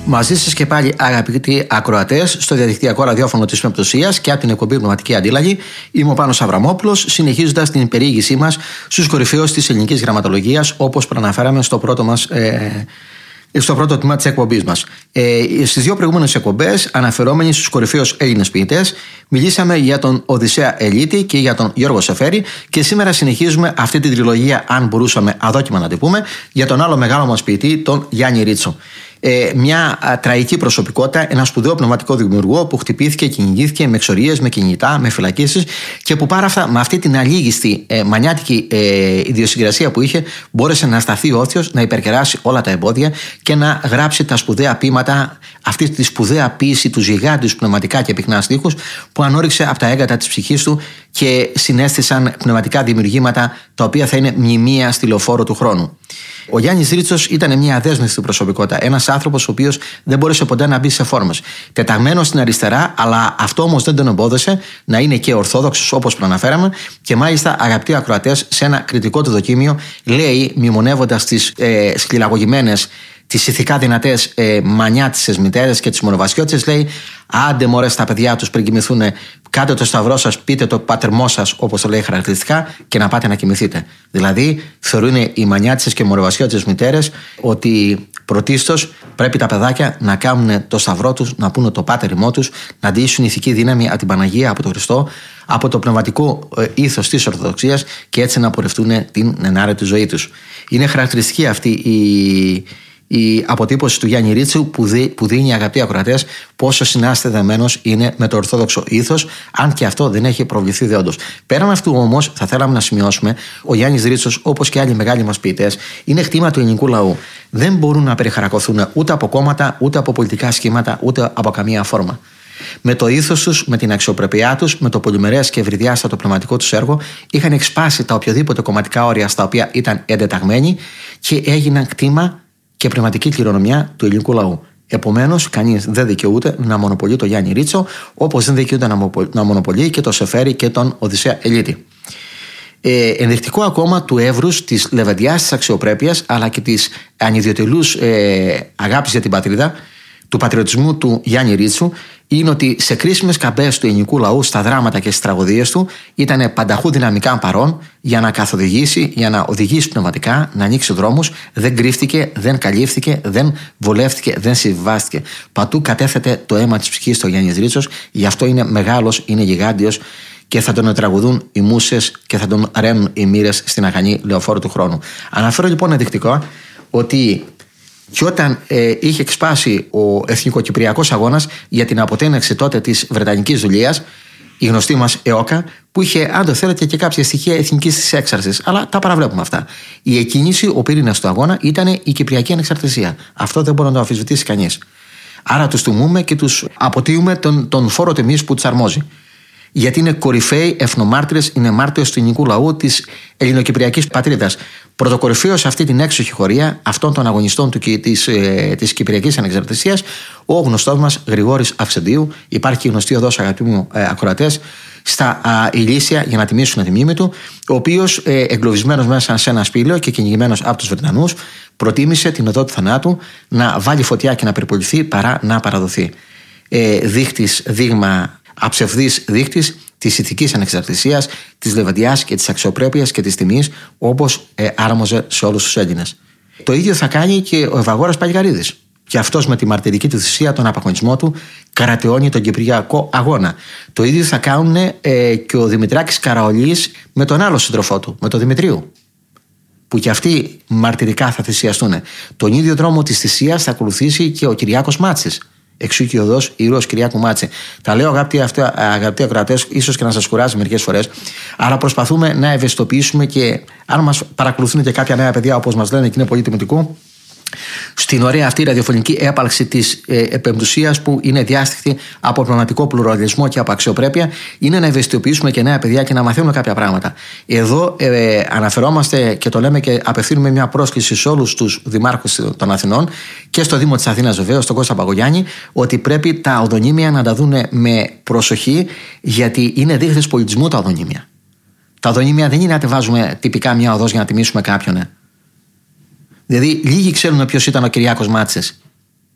Μαζί σας και πάλι, αγαπητοί ακροατές, στο διαδικτυακό ραδιόφωνο της Πεμπτουσίας και από την εκπομπή Πνευματική Αντίλαγη. Είμαι ο Πάνος Αβραμόπουλος, συνεχίζοντας την περιήγησή μας στους κορυφαίους της ελληνικής γραμματολογίας, όπως προαναφέραμε στο πρώτο τμήμα της εκπομπής μας. Στις δύο προηγούμενες εκπομπές, αναφερόμενοι στους κορυφαίους Έλληνες ποιητές, μιλήσαμε για τον Οδυσσέα Ελίτη και για τον Γιώργο Σεφέρη, και σήμερα συνεχίζουμε αυτή την τριλογία, αν μπορούσαμε αδόκιμα να την πούμε, για τον άλλο μεγάλο μας ποιητή, τον Γιάννη Ρίτσο. Μια τραγική προσωπικότητα, ένα σπουδαίο πνευματικό δημιουργό που χτυπήθηκε, κυνηγήθηκε με εξορίες, με κυνηγητά, με φυλακίσεις, και που πάρα αυτά, με αυτή την αλήγιστη μανιάτικη ιδιοσυγκρασία που είχε, μπόρεσε να σταθεί όρθιος, να υπερκεράσει όλα τα εμπόδια και να γράψει τα σπουδαία ποίηματα, αυτή τη σπουδαία ποίηση του γιγάντιους πνευματικά και πυκνά στίχους που ανώριξε από τα έγκατα της ψυχής του και συνέστησαν πνευματικά δημιουργήματα τα οποία θα είναι μνημεία στη λεωφόρο του χρόνου. Ο Γιάννης Ρίτσος ήταν μια αδέσμευτη προσωπικότητα. Ένας άνθρωπος ο οποίος δεν μπόρεσε ποτέ να μπει σε φόρμες. Τεταγμένος στην αριστερά, αλλά αυτό όμως δεν τον εμπόδισε να είναι και ορθόδοξος, όπως προαναφέραμε. Και μάλιστα, αγαπητοί ακροατές, σε ένα κριτικό του δοκίμιο, λέει, μνημονεύοντας τις σκληραγωγημένες, τις ηθικά δυνατές μανιάτισσες μητέρες και τις μονοβασιώτισσες, λέει: άντε μωρέ στα παιδιά τους πριν κοιμηθούν, κάντε το σταυρό σας, πείτε το πατερμό σας, όπως το λέει χαρακτηριστικά, και να πάτε να κοιμηθείτε. Δηλαδή, θεωρούν οι μανιάτισσες και μονοβασιώτισσες μητέρες ότι πρωτίστως πρέπει τα παιδάκια να κάνουν το σταυρό τους, να πούνε το πάτερ τους, να αντιήσουν ηθική δύναμη από την Παναγία, από τον Χριστό, από το πνευματικό ήθος της Ορθοδοξίας, και έτσι να πορευτούν την ενάρετη ζωή τους. Είναι χαρακτηριστική αυτή η αποτύπωση του Γιάννη Ρίτσου που δίνει, αγαπητοί ακροατές, πόσο συνάστεδεμένος είναι με το ορθόδοξο ήθος, αν και αυτό δεν έχει προβληθεί δεόντως. Πέραν αυτού όμως, θα θέλαμε να σημειώσουμε, ο Γιάννης Ρίτσος, όπως και άλλοι μεγάλοι μας ποιητές, είναι χτήμα του ελληνικού λαού. Δεν μπορούν να περιχαρακωθούν ούτε από κόμματα, ούτε από πολιτικά σχήματα, ούτε από καμία φόρμα. Με το ήθος τους, με την αξιοπρέπειά τους, με το πολυμερές και ευρυδιάστατο πνευματικό τους έργο, είχαν εξπάσει τα οποιοδήποτε κομματικά όρια στα οποία ήταν εντεταγμένοι και έγιναν κτήμα και πνευματική κληρονομιά του ελληνικού λαού. Επομένως, κανείς δεν δικαιούται να μονοπολεί το Γιάννη Ρίτσο, όπως δεν δικαιούται να μονοπολεί και το Σεφέρη και τον Οδυσσέα Ελίτη. Ενδεικτικό ακόμα του εύρους, της λεβεντιάς, της αξιοπρέπειας, αλλά και της ανιδιοτελούς αγάπης για την πατρίδα, του πατριωτισμού του Γιάννη Ρίτσου, είναι ότι σε κρίσιμες καμπές του ελληνικού λαού, στα δράματα και στις τραγωδίες του, ήταν πανταχού δυναμικά παρόν για να καθοδηγήσει, για να οδηγήσει πνευματικά, να ανοίξει δρόμους. Δεν κρύφτηκε, δεν καλύφθηκε, δεν βολεύτηκε, δεν συμβιβάστηκε. Πατού κατέθετε το αίμα της ψυχής του Γιάννης Ρίτσος, γι' αυτό είναι μεγάλος, είναι γιγάντιος, και θα τον τραγουδούν οι μούσες και θα τον ραίνουν οι μοίρες στην αγανή λεωφόρο του χρόνου. Αναφέρω λοιπόν ενδεικτικό ότι και όταν είχε εξπάσει ο εθνικοκυπριακός αγώνας για την αποτέναξη τότε της Βρετανικής δουλείας, η γνωστή μας ΕΟΚΑ, που είχε, αν το θέλετε, και κάποια στοιχεία εθνικής της έξαρσης, αλλά τα παραβλέπουμε αυτά. Η εκκίνηση, ο πυρήνας του αγώνα, ήταν η Κυπριακή Ανεξαρτησία. Αυτό δεν μπορεί να το αμφισβητήσει κανείς. Άρα τους τιμούμε και τους αποτείουμε τον φόρο τιμής που τους αρμόζει. Γιατί είναι κορυφαίοι εθνομάρτυρες, είναι μάρτυρες του ελληνικού λαού, της ελληνοκυπριακής πατρίδας. Πρωτοκορυφαίος σε αυτή την έξοχη χωρία αυτών των αγωνιστών της Κυπριακής Ανεξαρτησίας, ο γνωστός μας Γρηγόρης Αυξεντίου. Υπάρχει γνωστή οδός, αγαπητοί μου ακροατές, στα Ηλίσια για να τιμήσουν τη μνήμη του, ο οποίος, εγκλωβισμένος μέσα σε ένα σπήλαιο και κυνηγημένος από τους Βρετανούς, προτίμησε την οδό του θανάτου να βάλει φωτιά και να περιποληθεί παρά να παραδοθεί. Αψευδής δείκτης της ηθικής ανεξαρτησίας, της λεβεντιάς και της αξιοπρέπειας και της τιμής, όπως άρμοζε σε όλους τους Έλληνες. Το ίδιο θα κάνει και ο Ευαγόρας Παλιγαρίδης. Και αυτός με τη μαρτυρική του θυσία, τον απαγωνισμό του, καρατεώνει τον Κυπριακό αγώνα. Το ίδιο θα κάνουν και ο Δημητράκης Καραολής με τον άλλο σύντροφό του, με τον Δημητρίου, που και αυτοί μαρτυρικά θα θυσιαστούν. Τον ίδιο δρόμο της θυσίας θα ακολουθήσει και ο Κυριάκος Μάτσης. Εξού και οδός ήρωος Κυριάκου Μάτση. Τα λέω, αγαπητοί ακροατές, ίσως και να σας κουράζει μερικές φορές, αλλά προσπαθούμε να ευαισθητοποιήσουμε, και αν μας παρακολουθούν και κάποια νέα παιδιά, όπως μας λένε, και είναι πολύ τιμητικού, στην ωραία αυτή ραδιοφωνική έπαρξη της Πεμπτουσίας, που είναι διάστηκτη από πνευματικό πλουραλισμό και από αξιοπρέπεια, είναι να ευαισθητοποιήσουμε και νέα παιδιά και να μαθαίνουμε κάποια πράγματα. Εδώ αναφερόμαστε και το λέμε και απευθύνουμε μια πρόσκληση σε όλους τους δημάρχους των Αθηνών και στο Δήμο της Αθήνας, βεβαίως, τον Κώστα Παγωγιάννη, ότι πρέπει τα οδονίμια να τα δουν με προσοχή, γιατί είναι δείχτες πολιτισμού τα οδονίμια. Τα οδονίμια δεν είναι να τη βάζουμε τυπικά μια οδός για να τιμήσουμε κάποιον. Δηλαδή, λίγοι ξέρουν ποιος ήταν ο Κυριάκος Μάτσης.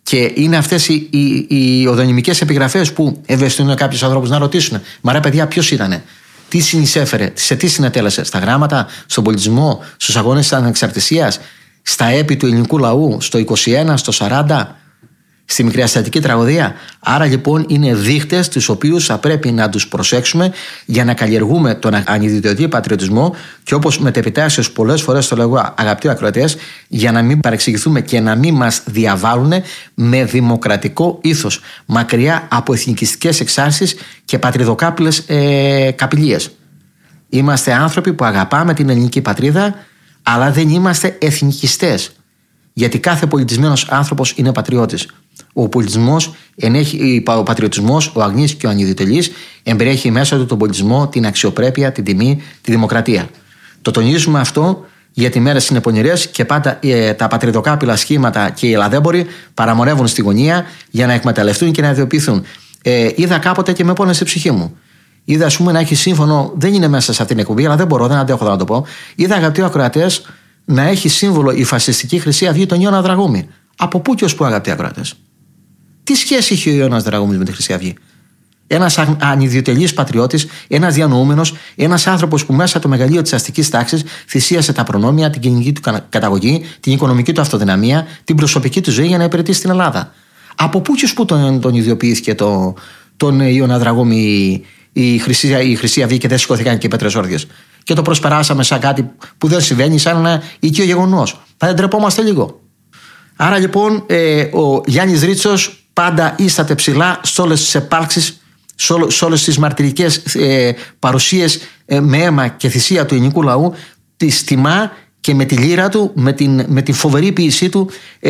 Και είναι αυτές οι οδονημικές επιγραφές που ευαισθητούν κάποιους ανθρώπους να ρωτήσουν: μα ρε παιδιά, ποιος ήτανε, τι συνεισέφερε, σε τι συνετέλεσε, στα γράμματα, στον πολιτισμό, στους αγώνες της ανεξαρτησίας, στα έπι του ελληνικού λαού, στο 21, στο 40, στη μικρασιατική τραγωδία. Άρα λοιπόν είναι δείχτες τους οποίους θα πρέπει να τους προσέξουμε για να καλλιεργούμε τον ανιδιωτικό πατριωτισμό, και όπως μετεπιτάσεως πολλές φορές το λέγω, αγαπητοί ακροατές, για να μην παρεξηγηθούμε και να μην μας διαβάλουν με δημοκρατικό ήθος, μακριά από εθνικιστικές εξάρσεις και πατριδοκάπηλες καπηλίες. Είμαστε άνθρωποι που αγαπάμε την ελληνική πατρίδα, αλλά δεν είμαστε εθνικιστές. Γιατί κάθε πολιτισμένος άνθρωπος είναι πατριώτης. Ο πολιτισμός, ο πατριωτισμός, ο αγνής και ο ανιδιτελής, εμπεριέχει μέσα του τον πολιτισμό, την αξιοπρέπεια, την τιμή, τη δημοκρατία. Το τονίζουμε αυτό γιατί οι μέρες είναι πονηρές και πάντα τα πατριδοκάπηλα σχήματα και οι ελλαδέμποροι παραμορεύουν στη γωνία για να εκμεταλλευτούν και να ιδιοποιηθούν. Είδα κάποτε και με πόνεσε η ψυχή μου. Είδα, ας πούμε, να έχει σύμφωνο, δεν είναι μέσα σε αυτήν την εκπομπή, αλλά δεν αντέχω να το πω. Είδα, αγαπητοί ακροατές, να έχει σύμβολο η φασιστική Χρυσή Αυγή τον Ιώνα Δραγούμη. Από πού και ως πού, αγαπητοί ακροατές? Τι σχέση είχε ο Ιώνας Δραγούμης με τη Χρυσή Αυγή? Ένας ανιδιοτελής πατριώτης, ένας διανοούμενος, ένας άνθρωπος που μέσα από το μεγαλείο της αστικής τάξης θυσίασε τα προνόμια, την κοινωνική του καταγωγή, την οικονομική του αυτοδυναμία, την προσωπική του ζωή για να υπηρετήσει την Ελλάδα. Από πού και ως πού τον ιδιοποιήθηκε τον Ιώνα Δραγούμη η Χρυσή Αυγή και δεν σηκώθηκαν και οι πέτρες όρθιες? Και το προσπεράσαμε σαν κάτι που δεν συμβαίνει, σαν ένα οικείο γεγονός. Θα δεν τρεπόμαστε λίγο? Άρα λοιπόν ο Γιάννης Ρίτσος πάντα ίσταται ψηλά σε όλες τις επάρξεις, σε όλες τις μαρτυρικές παρουσίες με αίμα και θυσία του ελληνικού λαού. Τις τιμά και με τη λύρα του, με τη φοβερή ποίησή του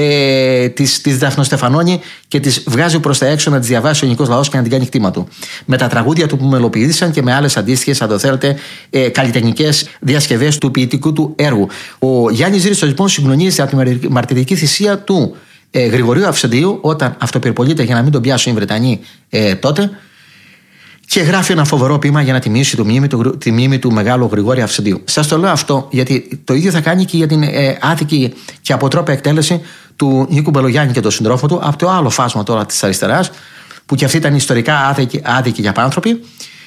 της Δαφνοστεφανώνη, και τις βγάζει προς τα έξω να τις διαβάσει ο ελληνικός λαός και να την κάνει κτήμα του. Με τα τραγούδια του που μελοποιήθησαν και με άλλες αντίστοιχες, αν το θέλετε, καλλιτεχνικές διασκευές του ποιητικού του έργου. Ο Γιάννης Ρίτσος λοιπόν συγκλονίζεται από τη μαρτυρική θυσία του Γρηγορίου Αυξεντίου, όταν αυτοπυρπολείται για να μην τον πιάσουν οι Βρετανοί τότε, και γράφει ένα φοβερό ποίημα για να τιμήσει τη μνήμη του μεγάλου Γρηγόρη Αυξεντίου. Σας το λέω αυτό γιατί το ίδιο θα κάνει και για την άδικη και αποτρόπαια εκτέλεση του Νίκου Μπελογιάννη και του συντρόφου του από το άλλο φάσμα τώρα της αριστεράς, που και αυτοί ήταν ιστορικά άδικοι για άνθρωποι.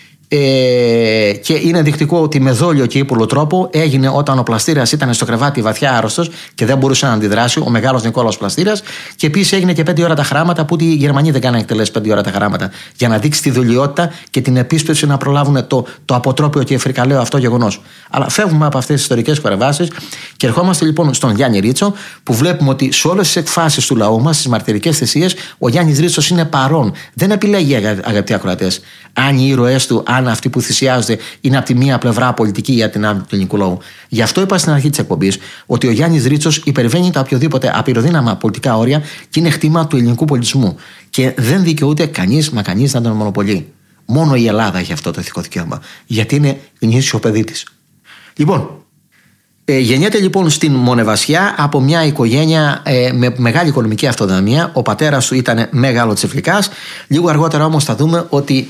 Και είναι δεικτικό ότι με δόλιο και ύπουλο τρόπο έγινε όταν ο Πλαστήρας ήταν στο κρεβάτι βαθιά άρρωστος και δεν μπορούσε να αντιδράσει, ο μεγάλος Νικόλαος Πλαστήρας. Και επίσης έγινε και 5 ώρα τα χράματα, που οι Γερμανοί δεν κάνανε εκτελέσει 5 ώρα τα χράματα, για να δείξει τη δουλειότητα και την επίσπευση να προλάβουν το αποτρόπαιο και φρικαλαίο αυτό γεγονός. Αλλά φεύγουμε από αυτές τις ιστορικές παρεμβάσεις και ερχόμαστε λοιπόν στον Γιάννη Ρίτσο, που βλέπουμε ότι σε όλες τις εκφάσεις του λαού μας, στις μαρτυρικές θυσίες, ο Γιάννης Ρίτσος είναι παρόν. Δεν επιλέγει, αγαπητοί ακροατές, αν οι ήρωές του, αν αυτοί που θυσιάζονται είναι από τη μία πλευρά πολιτική ή από την άλλη του ελληνικού λαού. Γι' αυτό είπα στην αρχή της εκπομπής ότι ο Γιάννης Ρίτσος υπερβαίνει τα οποιοδήποτε απειροδύναμα πολιτικά όρια και είναι χτήμα του ελληνικού πολιτισμού. Και δεν δικαιούται κανείς να τον μονοπολεί. Μόνο η Ελλάδα έχει αυτό το ηθικό δικαίωμα. Γιατί είναι γνήσιο παιδί της. Λοιπόν, γεννιέται λοιπόν στην Μονεβασιά από μια οικογένεια με μεγάλη οικονομική αυτοδυναμία. Ο πατέρας του ήταν μεγάλο τσιφλικάς. Λίγο αργότερα όμως θα δούμε ότι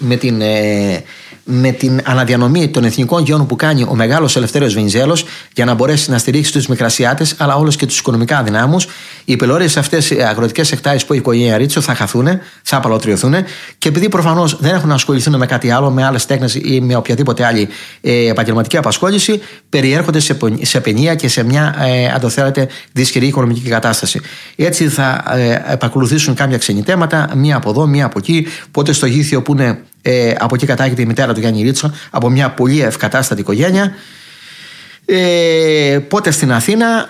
με την αναδιανομή των εθνικών γεών που κάνει ο μεγάλος Ελευθέριος Βενιζέλος για να μπορέσει να στηρίξει τους μικρασιάτες αλλά όλους και τους οικονομικά αδυνάμους, οι πελώριες αυτές οι αγροτικές εκτάσεις που η οικογένεια Ρίτσο θα χαθούν, θα απαλωτριωθούν, και επειδή προφανώς δεν έχουν να ασχοληθούν με κάτι άλλο, με άλλες τέχνες ή με οποιαδήποτε άλλη επαγγελματική απασχόληση, περιέρχονται σε παινία και σε μια, αν το θέλετε, δυσχερή οικονομική κατάσταση. Έτσι θα επακολουθήσουν κάποια ξενιτέματα, μία από εδώ, μία από εκεί, πότε στο Γήθιο που είναι. Από εκεί κατάγεται η μητέρα του Γιάννη Ρίτσο, από μια πολύ ευκατάστατη οικογένεια. Πότε στην Αθήνα,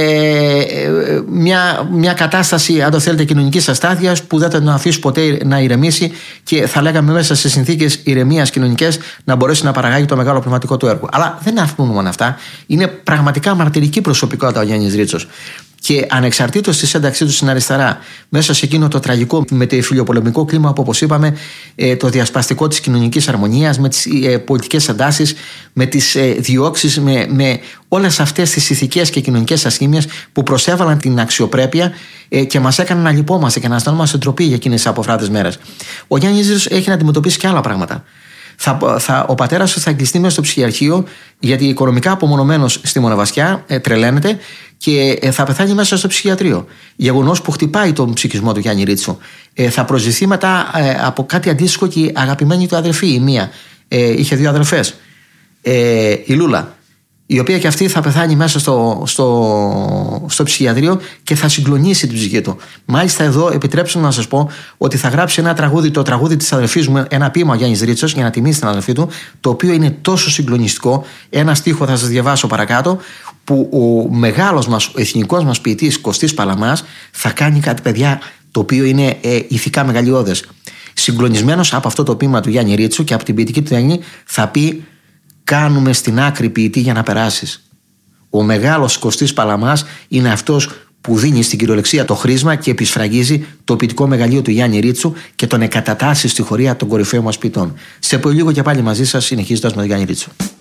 μια κατάσταση, αν το θέλετε, κοινωνικής αστάθειας που δεν θα τον αφήσει ποτέ να ηρεμήσει, και θα λέγαμε μέσα σε συνθήκες ηρεμίας κοινωνικές να μπορέσει να παραγάγει το μεγάλο πνευματικό του έργο. Αλλά δεν αφήνουμε μόνο αυτά. Είναι πραγματικά μαρτυρική προσωπικότητα ο Γιάννης Ρίτσος. Και ανεξαρτήτως της ένταξής του στην αριστερά, μέσα σε εκείνο το τραγικό μετεφιλιοπολεμικό κλίμα που, όπως είπαμε, το διασπαστικό της κοινωνικής αρμονίας, με τις πολιτικές εντάσεις, με τις διώξεις, με όλες αυτές τις ηθικές και κοινωνικές ασχήμιες που προσέβαλαν την αξιοπρέπεια και μας έκαναν να λυπόμαστε και να αισθανόμαστε ντροπή για εκείνες τις αποφράδες μέρες. Ο Γιάννης Ρίτσος έχει να αντιμετωπίσει και άλλα πράγματα. Ο πατέρας του θα κλειστεί μέσα στο ψυχιαρχείο, γιατί οικονομικά απομονωμένος στη Μονεβασιά τρελαίνεται και θα πεθάνει μέσα στο ψυχιατρίο. Γεγονός που χτυπάει τον ψυχισμό του Γιάννη Ρίτσου. Θα προσζηθεί μετά από κάτι αντίστοιχο και η αγαπημένη του αδερφή, η μία. Είχε 2 αδερφές. Η Λούλα, η οποία και αυτή θα πεθάνει μέσα στο ψυχιατρίο και θα συγκλονίσει την ψυχή του. Μάλιστα, εδώ επιτρέψτε να σας πω ότι θα γράψει ένα τραγούδι, το τραγούδι της αδερφής μου, ένα ποίημα ο Γιάννης Ρίτσος, για να τιμήσει την αδερφή του, το οποίο είναι τόσο συγκλονιστικό. Ένα στίχο θα σας διαβάσω παρακάτω, που ο μεγάλος μας, ο εθνικός μας ποιητής Κωστής Παλαμάς θα κάνει κάτι, παιδιά, το οποίο είναι ηθικά μεγαλειώδες. Συγκλονισμένος από αυτό το ποίημα του Γιάννη Ρίτσου και από την ποιητική του τέχνη, θα πει: κάνουμε στην άκρη ποιητή για να περάσεις. Ο μεγάλος Κωστής Παλαμάς είναι αυτός που δίνει στην κυριολεξία το χρήσμα και επισφραγίζει το ποιητικό μεγαλείο του Γιάννη Ρίτσου και τον εκατατάσσει στη χωρία των κορυφαίων μας ποιητών. Σε πολύ λίγο και πάλι μαζί σας, συνεχίζοντας με τον Γιάννη Ρίτσου.